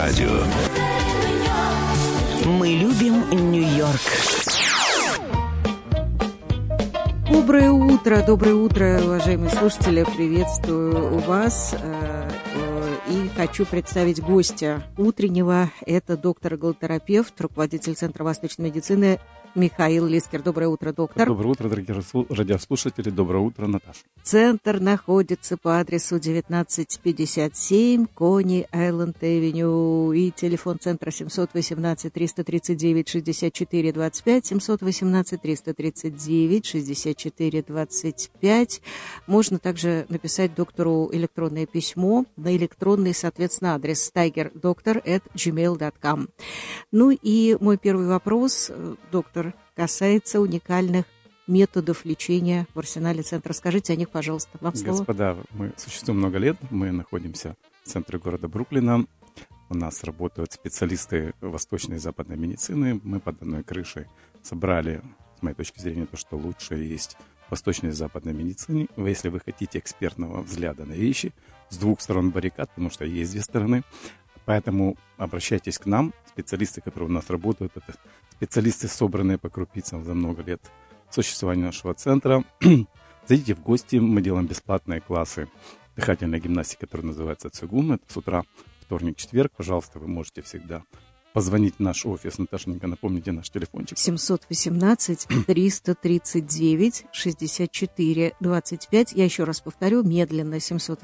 радио. Мы любим Нью-Йорк. Доброе утро, уважаемые слушатели. Приветствую вас. И хочу представить гостя утреннего. Это доктор-иглотерапевт, руководитель Центра восточной медицины Михаил Лискер. Доброе утро, доктор. Доброе утро, дорогие радиослушатели. Доброе утро, Наташа. Центр находится по адресу 1957 Кони-Айленд-Авеню. И телефон центра 718-339-64-25, 718-339-64-25. Можно также написать доктору электронное письмо на электронный, соответственно, адрес steiger.doctor@gmail.com. Ну и мой первый вопрос, доктор, касается уникальных методов лечения в арсенале центра. Скажите о них, пожалуйста. Вам слово. Господа, мы существуем много лет. Мы находимся в центре города Бруклина. У нас работают специалисты восточной и западной медицины. Мы под одной крышей собрали, с моей точки зрения, то, что лучше есть в восточной и западной медицине. Если вы хотите экспертного взгляда на вещи, с двух сторон баррикад, потому что есть две стороны. Поэтому обращайтесь к нам. Специалисты, которые у нас работают, это специалисты, собранные по крупицам за много лет существования нашего центра. Зайдите в гости. Мы делаем бесплатные классы дыхательной гимнастики, которые называются цигун. Это с утра, вторник, четверг. Пожалуйста, вы можете всегда позвонить в наш офис. Наташенька, напомните наш телефончик. 718-339-64-25. Я еще раз повторю, медленно.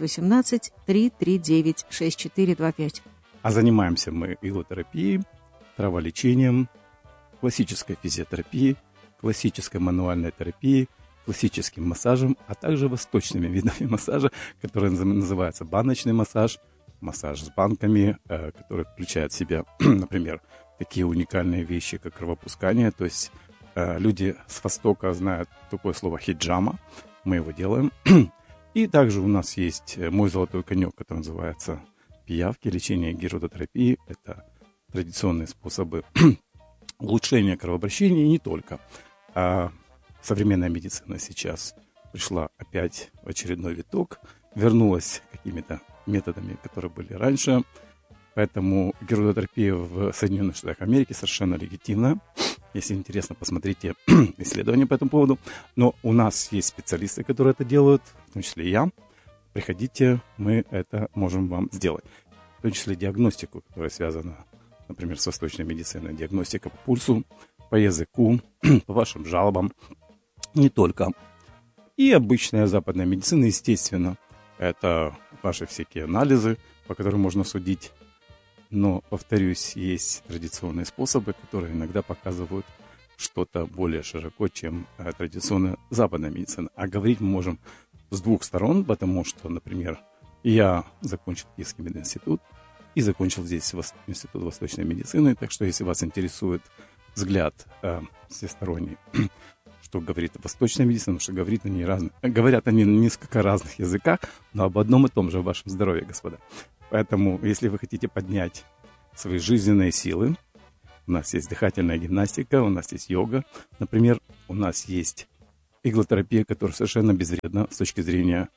718-339-64-25. А занимаемся мы иглотерапией, траволечением, классической физиотерапией, классической мануальной терапией, классическим массажем, а также восточными видами массажа, которые называются баночный массаж, массаж с банками, который включает в себя, например, такие уникальные вещи, как кровопускание. То есть люди с Востока знают такое слово хиджама, мы его делаем. И также у нас есть мой золотой конек, который называется пиявки, лечение гирототерапии. Это традиционные способы улучшения кровообращения и не только. А современная медицина сейчас пришла опять в очередной виток, вернулась какими-то методами, которые были раньше. Поэтому гирототерапия в Соединенных Штатах Америки совершенно легитимна. Если интересно, посмотрите исследования по этому поводу. Но у нас есть специалисты, которые это делают, в том числе и я. Приходите, мы это можем вам сделать. В том числе диагностику, которая связана, например, с восточной медициной. Диагностика по пульсу, по языку, по вашим жалобам. Не только. И обычная западная медицина, естественно. Это ваши всякие анализы, по которым можно судить. Но, повторюсь, есть традиционные способы, которые иногда показывают что-то более широко, чем традиционная западная медицина. А говорить мы можем с двух сторон, потому что, например, я закончил Киевский мединститут и закончил здесь Институт восточной медицины. Так что, если вас интересует взгляд всесторонний, что говорит восточная медицина, потому что говорят они на несколько разных языках, но об одном и том же, о вашем здоровье, господа. Поэтому, если вы хотите поднять свои жизненные силы, у нас есть дыхательная гимнастика, у нас есть йога, например, у нас есть иглотерапия, которая совершенно безвредна с точки зрения,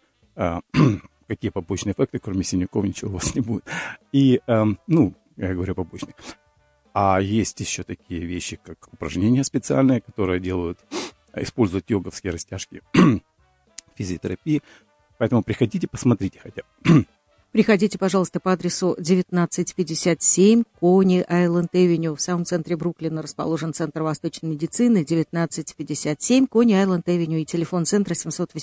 какие побочные эффекты, кроме синяков, ничего у вас не будет. И, я говорю побочные. А есть еще такие вещи, как упражнения специальные, которые используют йоговские растяжки физиотерапии. Поэтому приходите, посмотрите хотя бы. Приходите, пожалуйста, по адресу 1957 Кони-Айленд-Авеню. В самом центре Бруклина расположен Центр восточной медицины, 1957 Кони-Айленд-Авеню. И телефон центра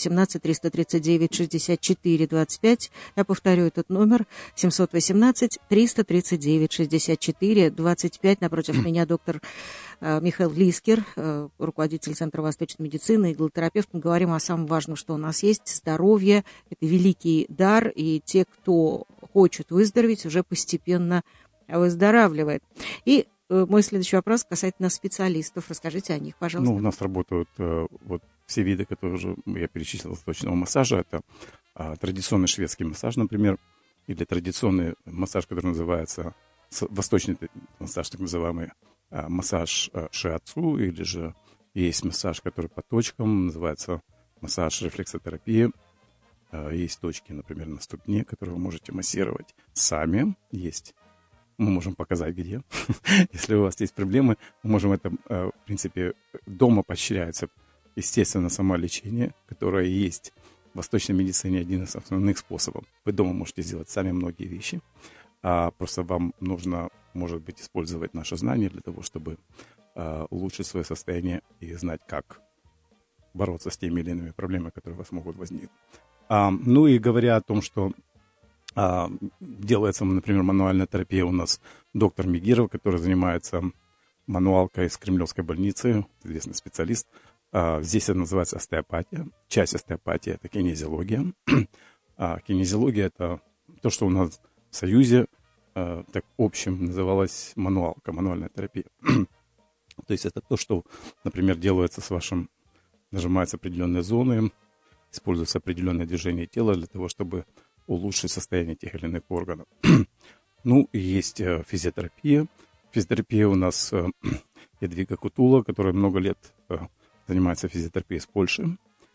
718-339-64-25. Я повторю этот номер. 718-339-64-25. Напротив меня доктор Михаил Лискер, руководитель Центра восточной медицины, иглотерапевт. Мы говорим о самом важном, что у нас есть. Здоровье – это великий дар, и те, кто хочет выздороветь, уже постепенно выздоравливает. И мой следующий вопрос касательно специалистов. Расскажите о них, пожалуйста. У нас работают все виды, которые уже я перечислил, восточного массажа. Это традиционный шведский массаж, например, или традиционный массаж, который называется восточный массаж, так называемый массаж шиатсу, или же есть массаж, который по точкам, называется массаж рефлексотерапии. Есть точки, например, на ступне, которые вы можете массировать сами. Есть мы можем показать, где. Если у вас есть проблемы, мы можем это, в принципе, дома поощряется, естественно, самолечение, которое есть в восточной медицине один из основных способов. Вы дома можете сделать сами многие вещи, просто вам нужно, может быть, использовать наши знания для того, чтобы улучшить свое состояние и знать, как бороться с теми или иными проблемами, которые у вас могут возникнуть. Ну и говоря о том, что делается, например, мануальная терапия, у нас доктор Мигиров, который занимается мануалкой с Кремлевской больницы, известный специалист. Здесь это называется остеопатия. Часть остеопатии – это кинезиология. Кинезиология – это то, что у нас в Союзе так общем называлось мануалка, мануальная терапия. То есть это то, что, например, делается с вашим, нажимаются определенные зоны, используются определенные движения тела для того, чтобы улучшить состояние тех или иных органов. Ну, и есть физиотерапия. Физиотерапия у нас Ядвига Кутула, которая много лет занимается физиотерапией с Польши.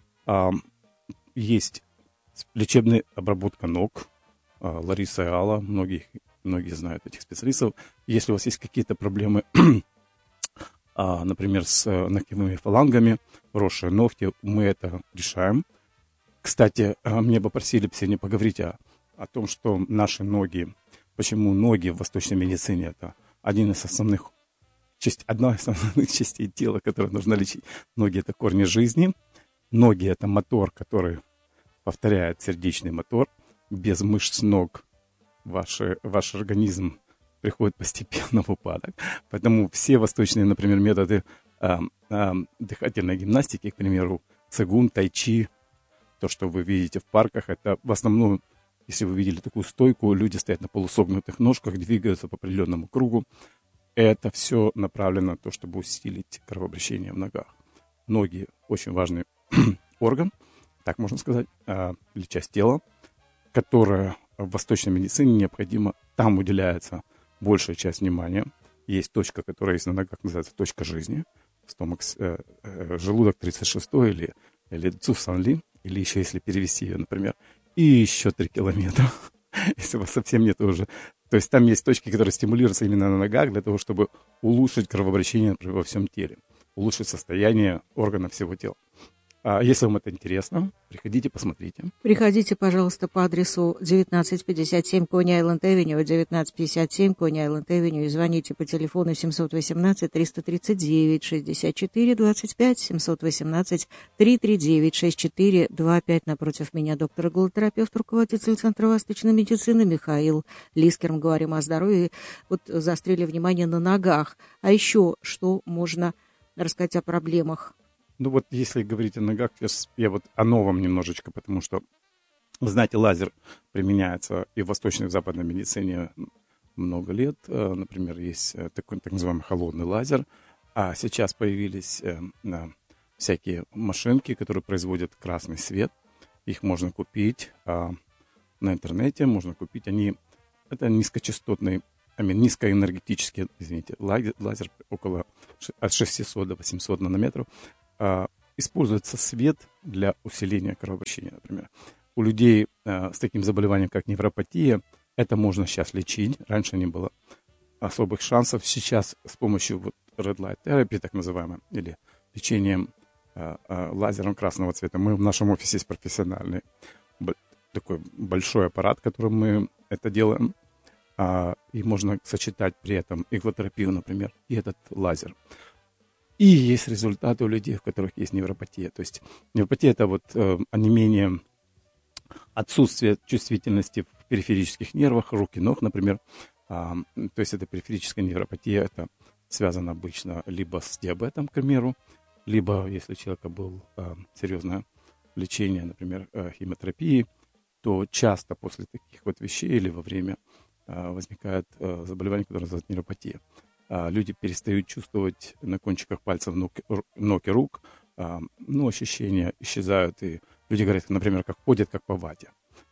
Есть лечебная обработка ног. Лариса и Алла, многие знают этих специалистов. Если у вас есть какие-то проблемы, например, с ногтевыми фалангами, вросшие ногти, мы это решаем. Кстати, меня попросили сегодня поговорить о том, что наши ноги, почему ноги в восточной медицине это одна из основных частей тела, которую нужно лечить. Ноги – это корни жизни. Ноги – это мотор, который повторяет сердечный мотор. Без мышц ног ваш организм приходит постепенно в упадок. Поэтому все восточные, например, методы дыхательной гимнастики, к примеру, цигун, тайчи, то, что вы видите в парках, это в основном, если вы видели такую стойку, люди стоят на полусогнутых ножках, двигаются по определенному кругу. Это все направлено на то, чтобы усилить кровообращение в ногах. Ноги – очень важный орган, так можно сказать, или часть тела, которая в восточной медицине необходима. Там уделяется большая часть внимания. Есть точка, которая есть на ногах, называется точка жизни. Желудок 36 или Цусанли, или еще, если перевести ее, например, и еще 3 километра, если у вас совсем нет уже. То есть там есть точки, которые стимулируются именно на ногах для того, чтобы улучшить кровообращение, например, во всем теле, улучшить состояние органов всего тела. Если вам это интересно, приходите, посмотрите. Приходите, пожалуйста, по адресу 1957 Кони-Айленд-Эвеню, 1957 Кони-Айленд-Эвеню, и звоните по телефону 718-339-64-25, 718-339-64-25. Напротив меня доктор-иглотерапевт, руководитель Центра восточной медицины Михаил Лискер. Мы говорим о здоровье. Вот заострили внимание на ногах. А еще что можно рассказать о проблемах? Ну вот, если говорить о ногах, я вот о новом немножечко, потому что, вы знаете, лазер применяется и в восточной, и в западной медицине много лет. Например, есть такой так называемый холодный лазер. А сейчас появились всякие машинки, которые производят красный свет. Их можно купить на интернете, можно купить. Это низкочастотный, низкоэнергетический, лазер от 600 до 800 нанометров. Используется свет для усиления кровообращения, например. У людей с таким заболеванием, как невропатия, это можно сейчас лечить. Раньше не было особых шансов. Сейчас с помощью Red Light Therapy, так называемой, или лечением лазером красного цвета. Мы в нашем офисе есть профессиональный такой большой аппарат, которым мы это делаем. И можно сочетать при этом иглотерапию, например, и этот лазер. И есть результаты у людей, у которых есть невропатия. То есть невропатия – это онемение, отсутствие чувствительности в периферических нервах, рук и ног, например. То есть это периферическая невропатия, это связано обычно либо с диабетом, к примеру, либо, если у человека было серьезное лечение, например, химиотерапии, то часто после таких вещей или во время возникает заболевание, которое называется невропатия. Люди перестают чувствовать на кончиках пальцев ног и рук, ощущения исчезают, и люди говорят, например, как ходят, как по вате.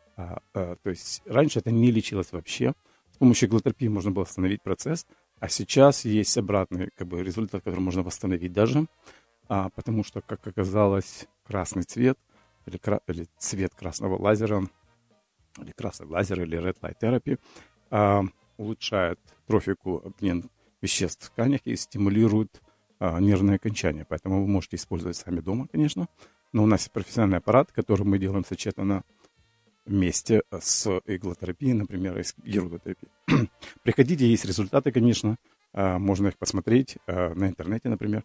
То есть раньше это не лечилось вообще. С помощью иглотерапии можно было остановить процесс, а сейчас есть обратный результат, который можно восстановить даже, потому что, как оказалось, красный цвет или цвет красного лазера, или красный лазер, или Red Light Therapy, улучшает трофику, обмен веществ в тканях и стимулирует нервное окончание. Поэтому вы можете использовать сами дома, конечно. Но у нас есть профессиональный аппарат, который мы делаем сочетанно вместе с иглотерапией, например, и с гирурготерапией. Приходите, есть результаты, конечно. Можно их посмотреть на интернете, например.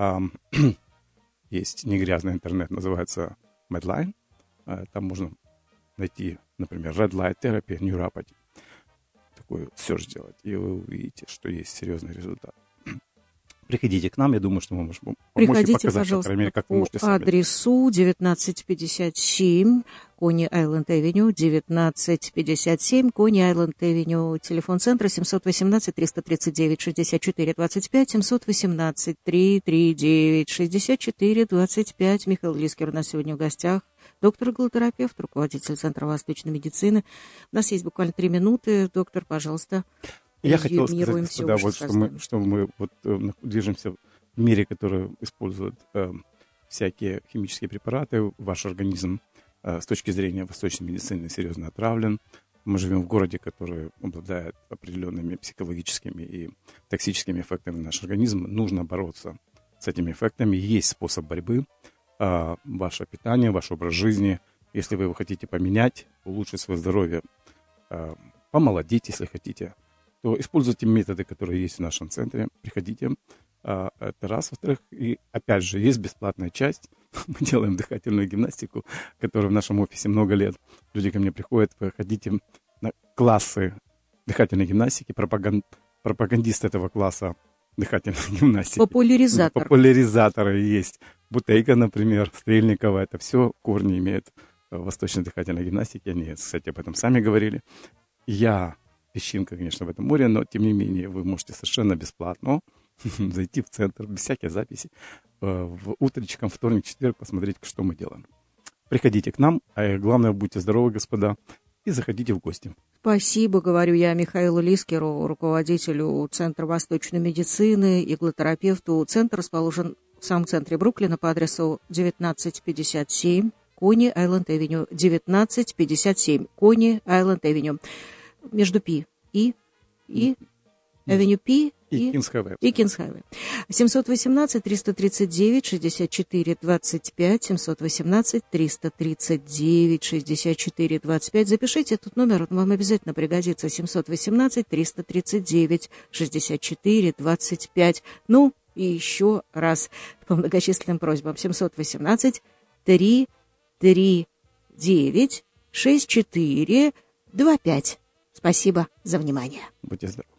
Есть негрязный интернет, называется Medline. Там можно найти, например, Red Light Therapy, Neuropathy. Такой search сделать, и вы увидите, что есть серьезный результат. Приходите к нам, я думаю, что мы можем помочь Приходите, и показать, пожалуйста, мере, как вы по можете сами. адресу 1957 Кони Айленд Авеню, 1957 Кони Айленд Авеню. Телефон центра 718-339-64-25, 718-339-64-25. Михаил Лискер у нас сегодня в гостях. Доктор-иглотерапевт, руководитель Центра восточной медицины. У нас есть буквально 3 минуты. Доктор, пожалуйста. Я хотел сказать, господа, вот, что мы вот, движемся в мире, который использует всякие химические препараты. Ваш организм с точки зрения восточной медицины серьезно отравлен. Мы живем в городе, который обладает определенными психологическими и токсическими эффектами на наш организм. Нужно бороться с этими эффектами. Есть способ борьбы. Ваше питание, ваш образ жизни. Если вы его хотите поменять, улучшить свое здоровье, помолодеть, если хотите, то используйте методы, которые есть в нашем центре. Приходите. Это раз. Во-вторых, и опять же, есть бесплатная часть. Мы делаем дыхательную гимнастику, которая в нашем офисе много лет. Люди ко мне приходят, вы ходите на классы дыхательной гимнастики. Пропагандист этого класса дыхательной гимнастики. Популяризатор. Популяризаторы есть. Бутейка, например, Стрельникова. Это все корни имеют восточной дыхательной гимнастики. Они, кстати, об этом сами говорили. Я песчинка, конечно, в этом море, но, тем не менее, вы можете совершенно бесплатно зайти в центр, без всякой записи, в утречком, вторник, четверг, посмотреть, что мы делаем. Приходите к нам, а главное, будьте здоровы, господа, и заходите в гости. Спасибо, говорю я Михаилу Лискеру, руководителю Центра восточной медицины, иглотерапевту. Центр расположен в самом центре Бруклина по адресу 1957 Кони Айленд Авеню, 1957 Кони Айленд Авеню. Между Пи и Авеню Пи и Кингс-Хайвей. 718-339-64-25, 718-339-64-25. Запишите этот номер, он вам обязательно пригодится. 718-339-64-25. Ну, и еще раз по многочисленным просьбам. 718-339-64-25. Спасибо за внимание. Будьте здоровы.